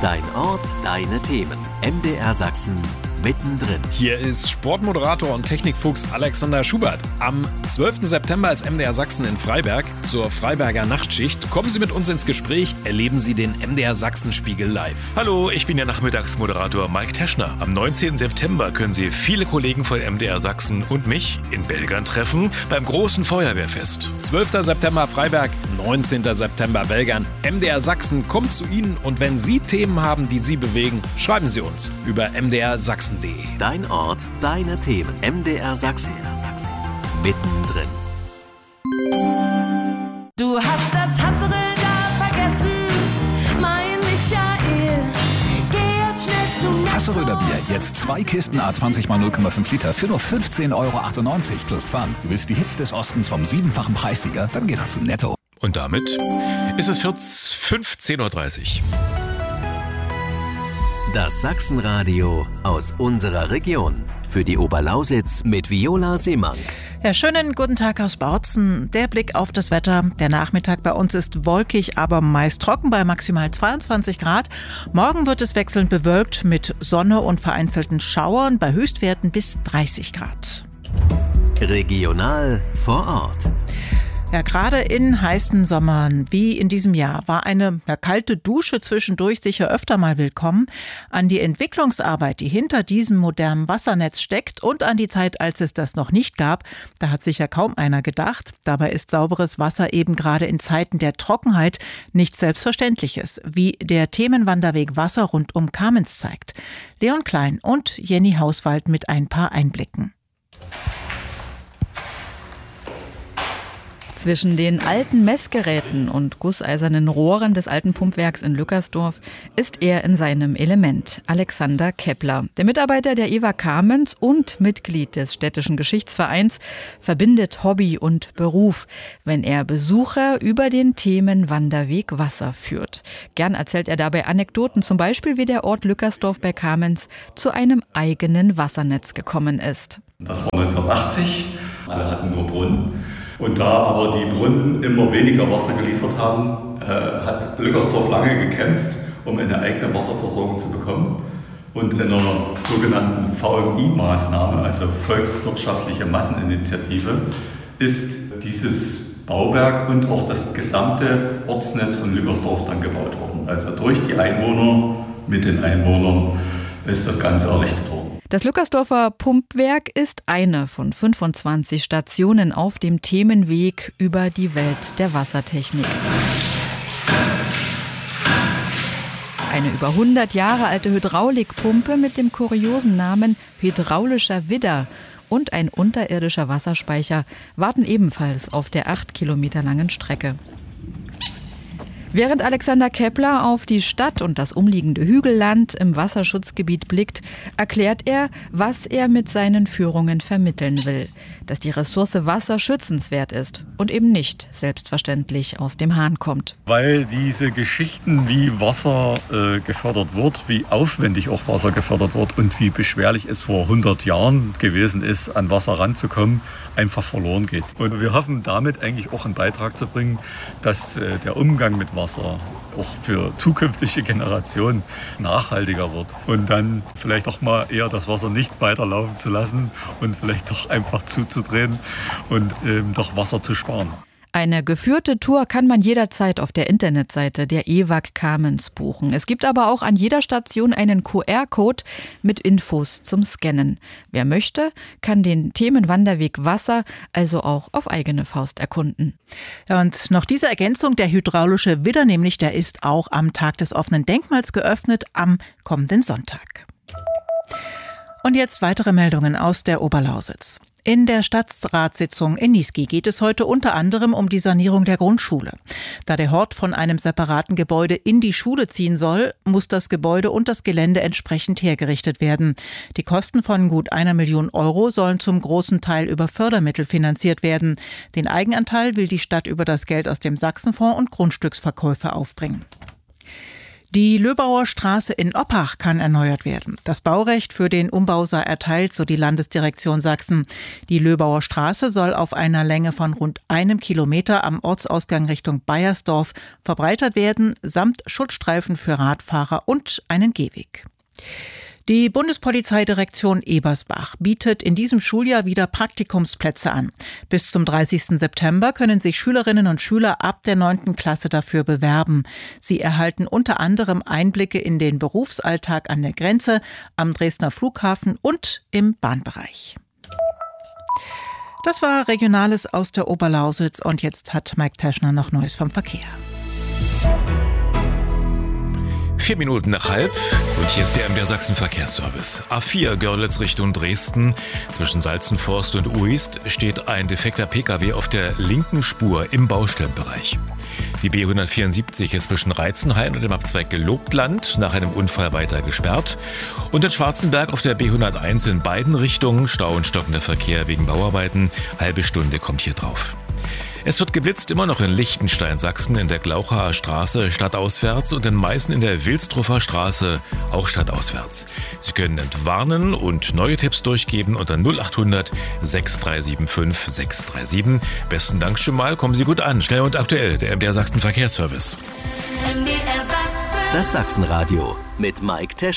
Dein Ort, deine Themen. MDR Sachsen mittendrin. Hier ist Sportmoderator und Technikfuchs Alexander Schubert. Am 12. September ist MDR Sachsen in Freiberg zur Freiberger Nachtschicht. Kommen Sie mit uns ins Gespräch, erleben Sie den MDR Sachsen-Spiegel live. Hallo, ich bin der Nachmittagsmoderator Mike Teschner. Am 19. September können Sie viele Kollegen von MDR Sachsen und mich in Belgern treffen beim großen Feuerwehrfest. 12. September Freiberg, 19. September Belgern. MDR Sachsen kommt zu Ihnen und wenn Sie Themen haben, die Sie bewegen, schreiben Sie uns über mdrsachsen.de. Dein Ort, deine Themen. MDR Sachsen. Mittendrin. Du hast das Hasserl da vergessen, mein Michael. Geh jetzt schnell zu Netto. Hasseröder Bier, jetzt 2 Kisten A20 x 0,5 Liter für nur 15,98 € plus Pfand. Du willst die Hits des Ostens vom 7-fachen Preissieger? Dann geh doch zu Netto. Und damit ist es 15:30 Uhr. Das Sachsenradio aus unserer Region. Für die Oberlausitz mit Viola Seemank. Ja, schönen guten Tag aus Bautzen. Der Blick auf das Wetter. Der Nachmittag bei uns ist wolkig, aber meist trocken bei maximal 22 Grad. Morgen wird es wechselnd bewölkt mit Sonne und vereinzelten Schauern bei Höchstwerten bis 30 Grad. Regional vor Ort. Ja, gerade in heißen Sommern wie in diesem Jahr war eine kalte Dusche zwischendurch sicher öfter mal willkommen. An die Entwicklungsarbeit, die hinter diesem modernen Wassernetz steckt und an die Zeit, als es das noch nicht gab, da hat sicher kaum einer gedacht. Dabei ist sauberes Wasser eben gerade in Zeiten der Trockenheit nichts Selbstverständliches, wie der Themenwanderweg Wasser rund um Kamenz zeigt. Leon Klein und Jenny Hauswald mit ein paar Einblicken. Zwischen den alten Messgeräten und gusseisernen Rohren des alten Pumpwerks in Lückersdorf ist er in seinem Element. Alexander Kepler, der Mitarbeiter der EWA Kamenz und Mitglied des städtischen Geschichtsvereins, verbindet Hobby und Beruf, wenn er Besucher über den Themenwanderweg Wasser führt. Gern erzählt er dabei Anekdoten, zum Beispiel wie der Ort Lückersdorf bei Kamenz zu einem eigenen Wassernetz gekommen ist. Das war 1980, alle hatten nur Brunnen. Und da aber die Brunnen immer weniger Wasser geliefert haben, hat Lückersdorf lange gekämpft, um eine eigene Wasserversorgung zu bekommen. Und in einer sogenannten VMI-Maßnahme, also Volkswirtschaftliche Masseninitiative, ist dieses Bauwerk und auch das gesamte Ortsnetz von Lückersdorf dann gebaut worden. Also durch die Einwohner, mit den Einwohnern ist das Ganze errichtet worden. Das Lückersdorfer Pumpwerk ist eine von 25 Stationen auf dem Themenweg über die Welt der Wassertechnik. Eine über 100 Jahre alte Hydraulikpumpe mit dem kuriosen Namen Hydraulischer Widder und ein unterirdischer Wasserspeicher warten ebenfalls auf der 8 Kilometer langen Strecke. Während Alexander Kepler auf die Stadt und das umliegende Hügelland im Wasserschutzgebiet blickt, erklärt er, was er mit seinen Führungen vermitteln will. Dass die Ressource Wasser schützenswert ist und eben nicht selbstverständlich aus dem Hahn kommt. Weil diese Geschichten, wie Wasser gefördert wird, wie aufwendig auch Wasser gefördert wird und wie beschwerlich es vor 100 Jahren gewesen ist, an Wasser ranzukommen, einfach verloren geht. Und wir hoffen damit eigentlich auch einen Beitrag zu bringen, dass der Umgang mit Wasser auch für zukünftige Generationen nachhaltiger wird. Und dann vielleicht auch mal eher das Wasser nicht weiterlaufen zu lassen und vielleicht doch einfach zuzudrehen und doch Wasser zu sparen. Eine geführte Tour kann man jederzeit auf der Internetseite der EWAG Kamenz buchen. Es gibt aber auch an jeder Station einen QR-Code mit Infos zum Scannen. Wer möchte, kann den Themenwanderweg Wasser also auch auf eigene Faust erkunden. Ja, und noch diese Ergänzung, der hydraulische Widder nämlich, der ist auch am Tag des offenen Denkmals geöffnet, am kommenden Sonntag. Und jetzt weitere Meldungen aus der Oberlausitz. In der Stadtratssitzung in Niesky geht es heute unter anderem um die Sanierung der Grundschule. Da der Hort von einem separaten Gebäude in die Schule ziehen soll, muss das Gebäude und das Gelände entsprechend hergerichtet werden. Die Kosten von gut 1 Million € sollen zum großen Teil über Fördermittel finanziert werden. Den Eigenanteil will die Stadt über das Geld aus dem Sachsenfonds und Grundstücksverkäufe aufbringen. Die Löbauer Straße in Oppach kann erneuert werden. Das Baurecht für den Umbau sei erteilt, so die Landesdirektion Sachsen. Die Löbauer Straße soll auf einer Länge von rund 1 Kilometer am Ortsausgang Richtung Baiersdorf verbreitert werden, samt Schutzstreifen für Radfahrer und einen Gehweg. Die Bundespolizeidirektion Ebersbach bietet in diesem Schuljahr wieder Praktikumsplätze an. Bis zum 30. September können sich Schülerinnen und Schüler ab der 9. Klasse dafür bewerben. Sie erhalten unter anderem Einblicke in den Berufsalltag an der Grenze, am Dresdner Flughafen und im Bahnbereich. Das war Regionales aus der Oberlausitz und jetzt hat Mike Teschner noch Neues vom Verkehr. 4 Minuten nach halb und hier ist der MDR Sachsen Verkehrsservice. A4 Görlitz Richtung Dresden. Zwischen Salzenforst und Uist steht ein defekter Pkw auf der linken Spur im Baustellenbereich. Die B174 ist zwischen Reizenhain und dem Abzweig Gelobtland nach einem Unfall weiter gesperrt. Und in Schwarzenberg auf der B101 in beiden Richtungen Stau und stockender Verkehr wegen Bauarbeiten. Halbe Stunde kommt hier drauf. Es wird geblitzt immer noch in Lichtenstein, Sachsen, in der Glauchaer Straße stadtauswärts und in Meißen in der Wilstruffer Straße auch stadtauswärts. Sie können entwarnen und neue Tipps durchgeben unter 0800 6375 637. Besten Dank schon mal, kommen Sie gut an. Schnell und aktuell, der MDR Sachsen Verkehrsservice. Das Sachsenradio mit Mike Teschner.